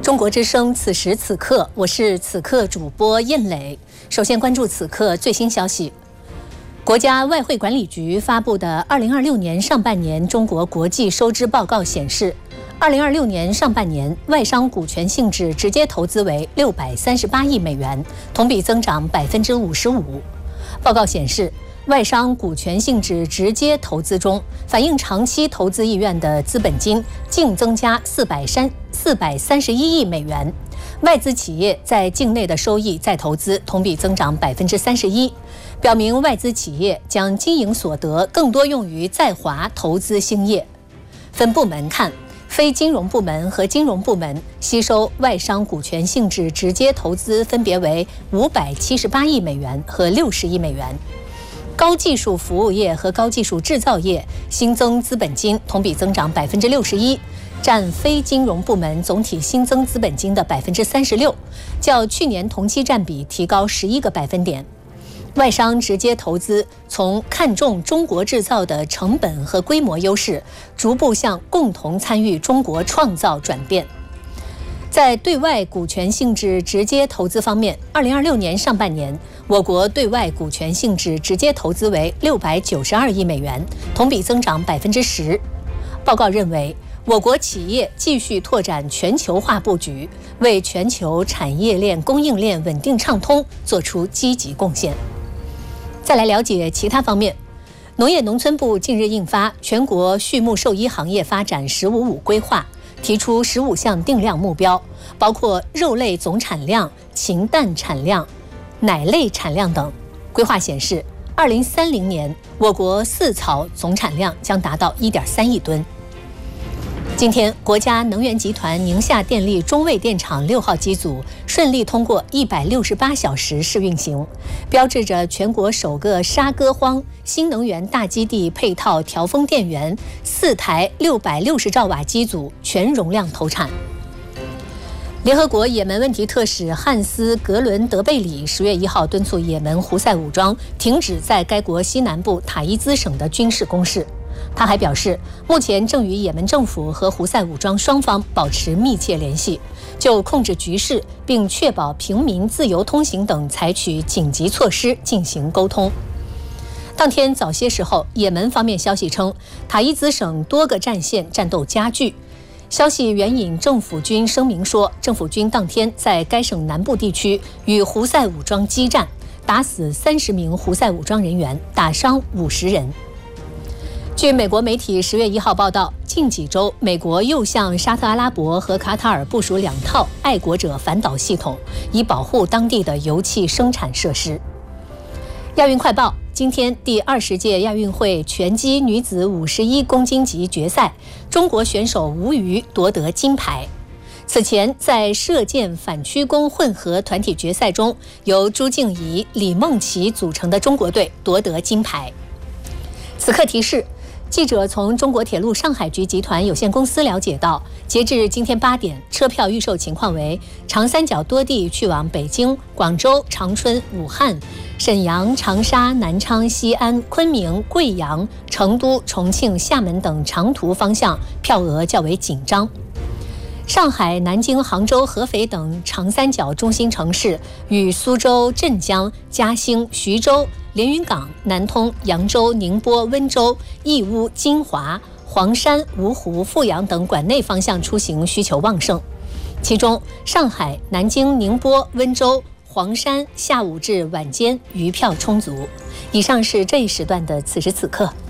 中国之声，此时此刻，我是此刻主播燕磊。首先关注此刻最新消息。国家外汇管理局发布的2026年上半年中国国际收支报告显示，2026年上半年外商股权性质直接投资为638亿美元，同比增长55%。报告显示，外商股权性质直接投资中，反映长期投资意愿的资本金净增加431亿美元，外资企业在境内的收益再投资同比增长31%，表明外资企业将经营所得更多用于在华投资兴业。分部门看，非金融部门和金融部门吸收外商股权性质直接投资分别为578亿美元和60亿美元。高技术服务业和高技术制造业新增资本金同比增长61%，占非金融部门总体新增资本金的36%，较去年同期占比提高11个百分点。外商直接投资从看重中国制造的成本和规模优势，逐步向共同参与中国创造转变。在对外股权性质直接投资方面，2026年上半年，我国对外股权性质直接投资为692亿美元，同比增长10%。报告认为，我国企业继续拓展全球化布局，为全球产业链供应链稳定畅通做出积极贡献。再来了解其他方面，农业农村部近日印发《全国畜牧兽医行业发展“十五五”规划》，提出15项定量目标，包括肉类总产量、禽蛋产量、奶类产量等。规划显示，2030年我国饲草总产量将达到1.3亿吨。今天，国家能源集团宁夏电力中卫电厂6号机组顺利通过168小时试运行，标志着全国首个沙歌荒新能源大基地配套调峰电源4台660兆瓦机组全容量投产。联合国也门问题特使汉斯·格伦德贝里10月1号敦促也门胡塞武装停止在该国西南部塔伊兹省的军事攻势。他还表示，目前正与也门政府和胡塞武装双方保持密切联系，就控制局势并确保平民自由通行等采取紧急措施进行沟通。当天早些时候，也门方面消息称，塔伊兹省多个战线战斗加剧。消息援引政府军声明说，政府军当天在该省南部地区与胡塞武装激战，打死30名胡塞武装人员，打伤50人。据美国媒体10月1号报道，近几周，美国又向沙特阿拉伯和卡塔尔部署2套爱国者反导系统，以保护当地的油气生产设施。亚运快报，今天第20届亚运会拳击女子51公斤级决赛，中国选手吴瑜夺得金牌。此前，在射箭反曲弓混合团体决赛中，由朱静怡、李梦琪组成的中国队夺得金牌。此刻提示，记者从中国铁路上海局集团有限公司了解到，截至今天8点，车票预售情况为：长三角多地去往北京、广州、长春、武汉、沈阳、长沙、南昌、西安、昆明、贵阳、成都、重庆、厦门等长途方向票额较为紧张。上海、南京、杭州、合肥等长三角中心城市与苏州、镇江、嘉兴、徐州、连云港、南通、扬州、宁波、温州、义乌、金华、黄山、芜湖、阜阳等管内方向出行需求旺盛。其中，上海、南京、宁波、温州、黄山下午至晚间余票充足。以上是这一时段的此时此刻。